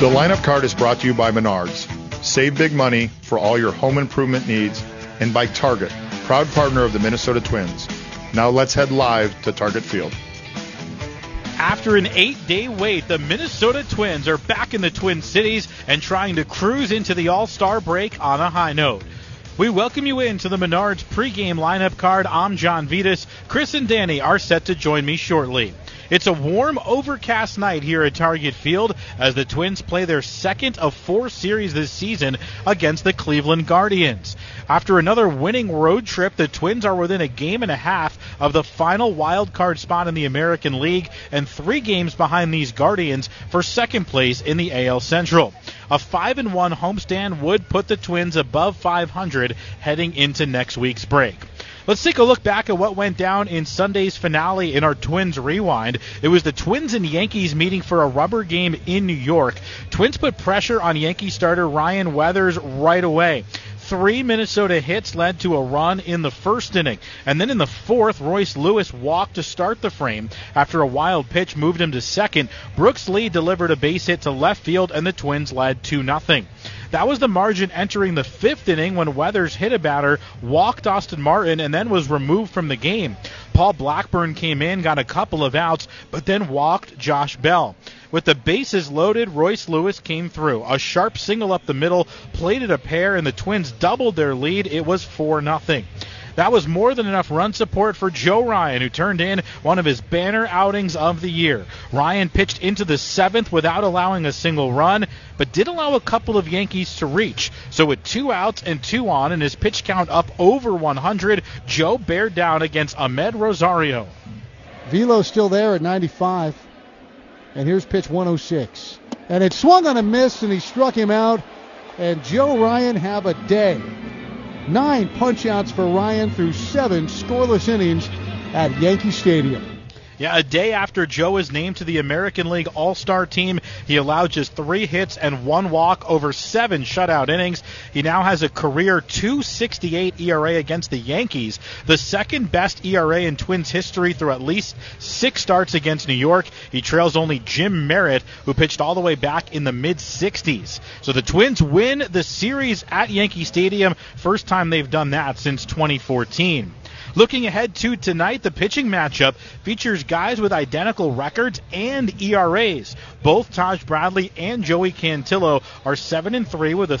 The lineup card is brought to you by Menards. Save big money for all your home improvement needs, and by Target, proud partner of the Minnesota Twins. Now let's head live to Target Field. After an 8-day wait, the Minnesota Twins are back in the Twin Cities and trying to cruise into the All-Star break on a high note. We welcome you into the Menards pregame lineup card. I'm John Vitas. Chris and Danny are set to join me shortly. It's a warm, overcast night here at Target Field as the Twins play their second of 4 series this season against the Cleveland Guardians. After another winning road trip, the Twins are within a game and a half of the final wild card spot in the American League and 3 games behind these Guardians for second place in the AL Central. A 5-1 homestand would put the Twins above 500 heading into next week's break. Let's take a look back at what went down in Sunday's finale in our Twins Rewind. It was the Twins and Yankees meeting for a rubber game in New York. Twins put pressure on Yankee starter Ryan Weathers right away. 3 Minnesota hits led to a run in the first inning. And then in the fourth, Royce Lewis walked to start the frame. After a wild pitch moved him to second, Brooks Lee delivered a base hit to left field, and the Twins led 2-0. That was the margin entering the 5th inning when Weathers hit a batter, walked Austin Martin, and then was removed from the game. Paul Blackburn came in, got a couple of outs, but then walked Josh Bell. With the bases loaded, Royce Lewis came through. A sharp single up the middle, plated a pair, and the Twins doubled their lead. It was 4-0. That was more than enough run support for Joe Ryan, who turned in one of his banner outings of the year. Ryan pitched into the 7th without allowing a single run, but did allow a couple of Yankees to reach. So with 2 outs and 2 on and his pitch count up over 100, Joe bared down against Ahmed Rosario. Velo's still there at 95. And here's pitch 106. And it swung on a miss, and he struck him out. And Joe Ryan have a day. 9 punch-outs for Ryan through 7 scoreless innings at Yankee Stadium. Yeah, a day after Joe was named to the American League All-Star team, he allowed just 3 hits and 1 walk over 7 shutout innings. He now has a career .268 ERA against the Yankees, the second best ERA in Twins history through at least 6 starts against New York. He trails only Jim Merritt, who pitched all the way back in the mid-60s. So the Twins win the series at Yankee Stadium, first time they've done that since 2014. Looking ahead to tonight, the pitching matchup features guys with identical records and ERAs. Both Taj Bradley and Joey Cantillo are 7-3 with a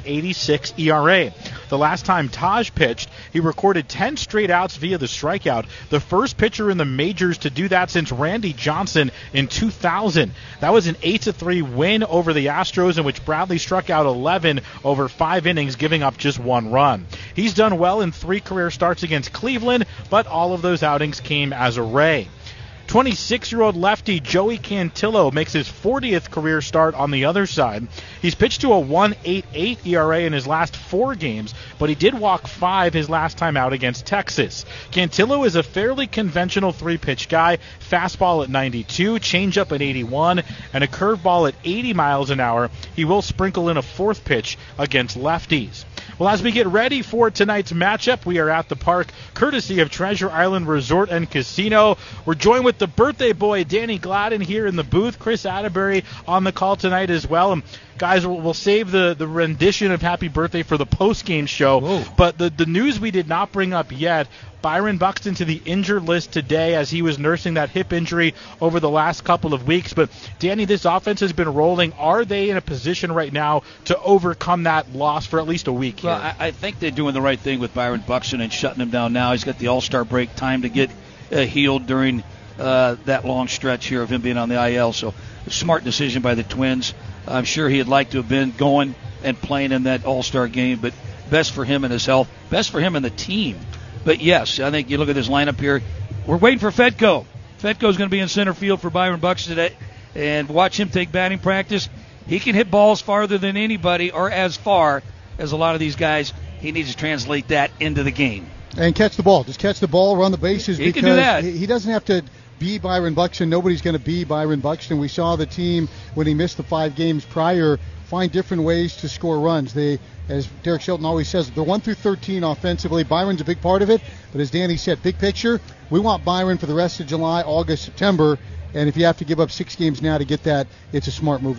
.386 ERA. The last time Taj pitched, he recorded 10 straight outs via the strikeout, the first pitcher in the majors to do that since Randy Johnson in 2000. That was an 8-3 win over the Astros, in which Bradley struck out 11 over 5 innings, giving up just 1 run. He's done well in 3 career starts against Cleveland, but all of those outings came as a Ray. 26-year-old lefty Joey Cantillo makes his 40th career start on the other side. He's pitched to a .188 ERA in his last 4 games, but he did walk 5 his last time out against Texas. Cantillo is a fairly conventional 3-pitch guy, fastball at 92, changeup at 81, and a curveball at 80 miles an hour. He will sprinkle in a 4th pitch against lefties. Well, as we get ready for tonight's matchup, we are at the park, courtesy of Treasure Island Resort and Casino. We're joined with the birthday boy, Danny Gladden, here in the booth. Chris Atterbury on the call tonight as well. And guys, we'll save the rendition of Happy Birthday for the post-game show. Whoa. But the news we did not bring up yet, Byron Buxton to the injured list today as he was nursing that hip injury over the last couple of weeks. But, Danny, this offense has been rolling. Are they in a position right now to overcome that loss for at least a week here? Well, I think they're doing the right thing with Byron Buxton and shutting him down now. He's got the All-Star break time to get healed during that long stretch here of him being on the IL. So, smart decision by the Twins. I'm sure he'd like to have been going and playing in that All-Star game, but best for him and his health, best for him and the team. But, yes, I think you look at this lineup here. We're waiting for Fedko. Fedko's going to be in center field for Byron Buxton today. And watch him take batting practice. He can hit balls farther than anybody, or as far as a lot of these guys. He needs to translate that into the game. And catch the ball. Just catch the ball, run the bases. He can do that. He doesn't have to be Byron Buxton. Nobody's going to be Byron Buxton. We saw the team, when he missed the 5 games prior, find different ways to score runs. They, as Derek Shelton always says, they're 1 through 13 offensively. Byron's a big part of it, but as Danny said, big picture, we want Byron for the rest of July, August, September, and if you have to give up 6 games now to get that, it's a smart move.